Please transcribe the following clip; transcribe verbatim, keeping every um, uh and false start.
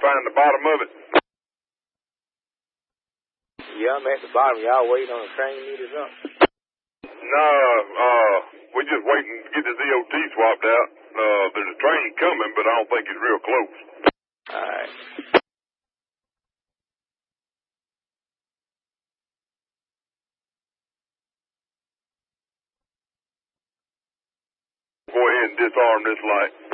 find the bottom of it? Yeah, I'm at the bottom. Y'all waiting on the train to meet us up? No, uh, we're just waiting to get this E O T swapped out. Uh, there's a train coming, but I don't think it's real close. All right. Go ahead and disarm this light.